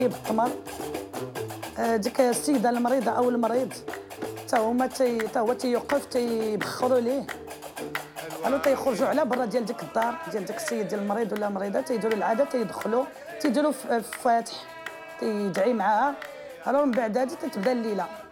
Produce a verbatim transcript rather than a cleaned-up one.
بالتمر. آه، ديك السيده المريضه او المريض حتى هما تي حتى هو تيوقف تيبخروا ليه، الو تيخرجوا على برا ديال ديك الدار ديال داك السيد ديال المريض ولا المريضه، تيديروا العاده تيدخلوا تيديروا فاتح تيدعي معاها، الو من بعد هادي تتبدا الليله.